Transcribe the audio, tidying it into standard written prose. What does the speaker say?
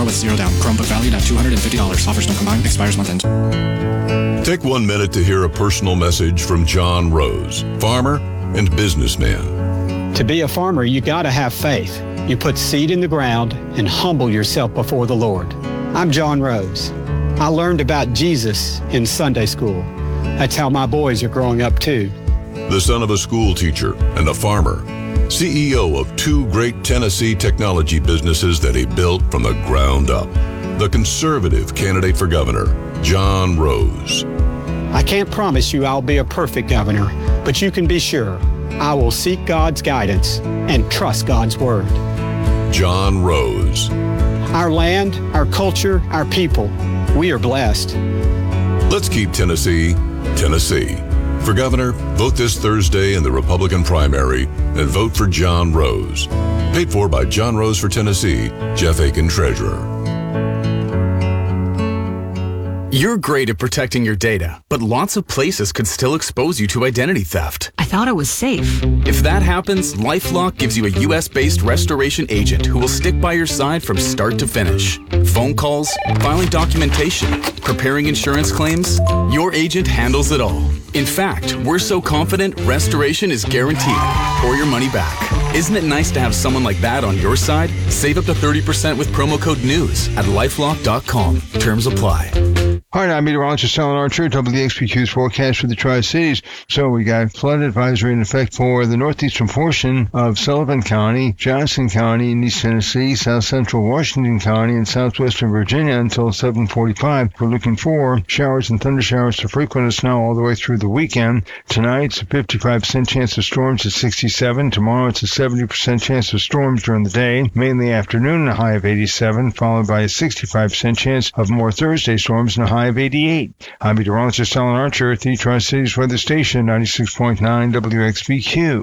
with 0 down. Chromebook valued at $250. Offers don't combine. Expires month end. Take 1 minute to hear a personal message from John Rose, farmer and businessman. To be a farmer, you gotta have faith. You put seed in the ground and humble yourself before the Lord. I'm John Rose. I learned about Jesus in Sunday school. That's how my boys are growing up too. The son of a school teacher and a farmer, CEO of 2 great Tennessee technology businesses that he built from the ground up. The conservative candidate for governor, John Rose. I can't promise you I'll be a perfect governor, but you can be sure I will seek God's guidance and trust God's word. John Rose. Our land, our culture, our people, we are blessed. Let's keep Tennessee, Tennessee. For governor, vote this Thursday in the Republican primary and vote for John Rose. Paid for by John Rose for Tennessee, Jeff Aiken, Treasurer. You're great at protecting your data, but lots of places could still expose you to identity theft. I thought it was safe. If that happens, LifeLock gives you a U.S.-based restoration agent who will stick by your side from start to finish. Phone calls, filing documentation, preparing insurance claims, your agent handles it all. In fact, we're so confident restoration is guaranteed or your money back. Isn't it nice to have someone like that on your side? Save up to 30% with promo code NEWS at LifeLock.com. Terms apply. All right, I'm meteorologist Alan Archer, WXPQ's forecast for the Tri-Cities. So we got flood advisory in effect for the northeastern portion of Sullivan County, Johnson County in East Tennessee, South Central Washington County, and southwestern Virginia until 7:45. We're looking for showers and thunder showers to frequent as snow all the way through the weekend. Tonight, it's a 55% chance of storms at 67. Tomorrow, it's a 70% chance of storms during the day, mainly afternoon, a high of 87, followed by a 65% chance of more Thursday storms and a high of 88. I'm meteorologist Alan Archer at the Tri-Cities Weather Station, 96.9 WXVQ.